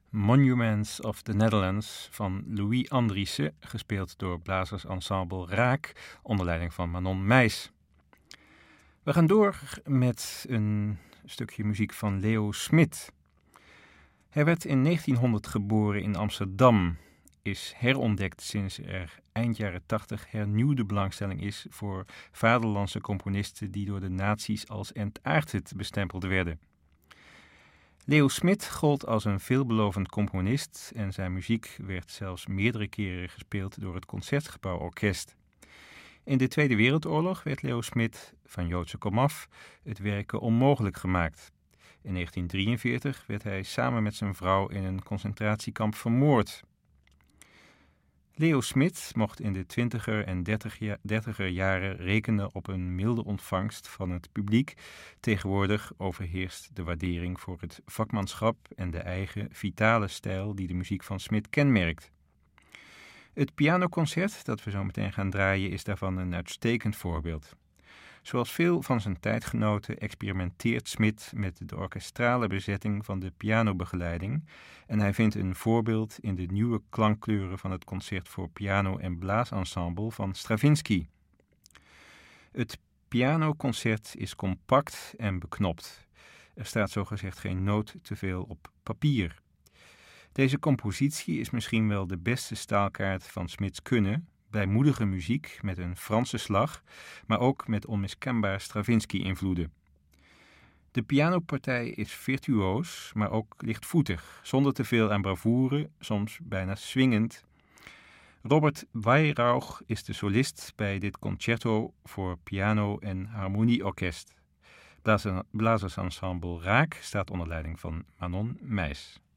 Monuments of the Netherlands van Louis Andriessen, gespeeld door blazersensemble Raak onder leiding van Manon Meijs. We gaan door met een stukje muziek van Leo Smit. Hij werd in 1900 geboren in Amsterdam, is herontdekt sinds er eind jaren 80 hernieuwde belangstelling is voor vaderlandse componisten die door de nazi's als entartet bestempeld werden. Leo Smit gold als een veelbelovend componist en zijn muziek werd zelfs meerdere keren gespeeld door het Concertgebouworkest. In de Tweede Wereldoorlog werd Leo Smit, van Joodse komaf, het werken onmogelijk gemaakt. In 1943 werd hij samen met zijn vrouw in een concentratiekamp vermoord. Leo Smit mocht in de 20er en 30er jaren rekenen op een milde ontvangst van het publiek. Tegenwoordig overheerst de waardering voor het vakmanschap en de eigen vitale stijl die de muziek van Smit kenmerkt. Het pianoconcert dat we zo meteen gaan draaien is daarvan een uitstekend voorbeeld. Zoals veel van zijn tijdgenoten experimenteert Smit met de orkestrale bezetting van de pianobegeleiding en hij vindt een voorbeeld in de nieuwe klankkleuren van het concert voor piano en blaasensemble van Stravinsky. Het pianoconcert is compact en beknopt. Er staat zogezegd geen noot te veel op papier. Deze compositie is misschien wel de beste staalkaart van Smits kunnen, blijmoedige muziek met een Franse slag, maar ook met onmiskenbaar Stravinsky-invloeden. De pianopartij is virtuoos, maar ook lichtvoetig, zonder te veel aan bravoure, soms bijna swingend. Robert Weihrauch is de solist bij dit concerto voor piano en harmonieorkest. Blazersensemble Raak staat onder leiding van Manon Meijs.